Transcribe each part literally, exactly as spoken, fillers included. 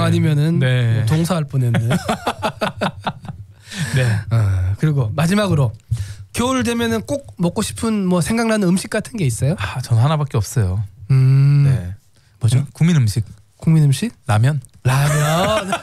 동생 아니면은 네. 동사할 뻔했네. 네. 어, 그리고 마지막으로 겨울 되면은 꼭 먹고 싶은 뭐 생각나는 음식 같은 게 있어요? 아, 전 하나밖에 없어요. 음. 네. 뭐죠? 국, 국민 음식. 국민 음식? 라면. 라면.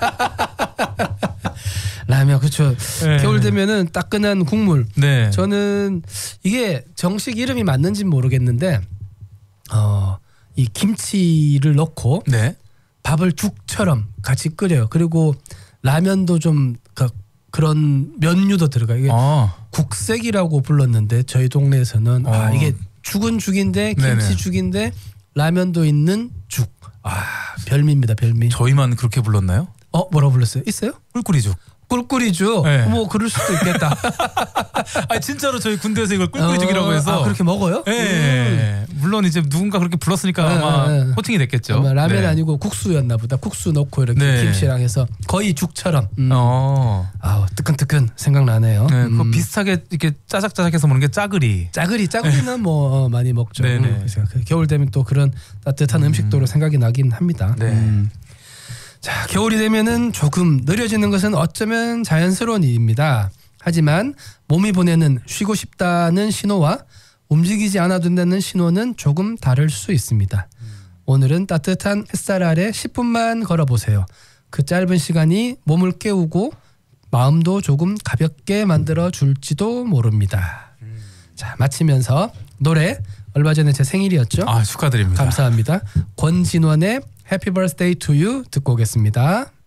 라면 그렇죠. 네. 겨울 되면은 따끈한 국물. 네. 저는 이게 정식 이름이 맞는지는 모르겠는데 어, 이 김치를 넣고 네. 밥을 죽처럼 같이 끓여요. 그리고 라면도 좀 그, 그런 면류도 들어가요. 이게 어. 국색이라고 불렀는데 저희 동네에서는 어. 아 이게 죽은 죽인데 김치 네네. 죽인데 라면도 있는 죽. 아 별미입니다. 별미. 저희만 그렇게 불렀나요? 어 뭐라고 불렀어요? 있어요? 꿀꿀이죽. 꿀꿀이죽. 네. 뭐 그럴 수도 있겠다. 아 진짜로 저희 군대에서 이걸 꿀꿀이죽이라고 해서. 아, 그렇게 먹어요? 네. 음. 물론 이제 누군가 그렇게 불렀으니까 네, 아마 네. 호칭이 됐겠죠. 아마 라면 네. 아니고 국수였나 보다. 국수 넣고 이렇게 네. 김치랑 해서 거의 죽처럼. 음. 어. 아 뜨끈뜨끈 생각나네요. 네, 음. 그거 비슷하게 이렇게 짜작짜작해서 먹는 게 짜글이. 짜글이 짜글이는 뭐 어, 많이 먹죠. 네네. 음, 그래서 그 겨울 되면 또 그런 따뜻한 음. 식도로 생각이 나긴 합니다. 네. 음. 자 겨울이 되면은 조금 느려지는 것은 어쩌면 자연스러운 일입니다. 하지만 몸이 보내는 쉬고 싶다는 신호와 움직이지 않아도 된다는 신호는 조금 다를 수 있습니다. 음. 오늘은 따뜻한 햇살 아래 십 분만 걸어보세요. 그 짧은 시간이 몸을 깨우고 마음도 조금 가볍게 만들어 줄지도 모릅니다. 음. 자 마치면서 노래 얼마 전에 제 생일이었죠. 아 축하드립니다. 감사합니다. 권진원의 Happy Birthday to You 듣고 오겠습니다.